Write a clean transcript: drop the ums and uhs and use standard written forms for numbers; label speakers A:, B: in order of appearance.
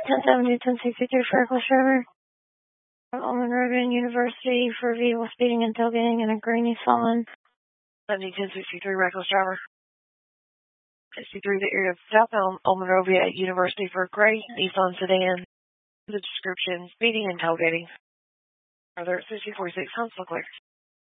A: 1070, 1063 for reckless driver. Almond Road University for vehicle speeding and tailgating in a gray Nissan.
B: 1063 reckless driver. 63 the area of South Monrovia University for a gray Nissan sedan. The description, speeding and tailgating. Further 6046 Huntsville clear.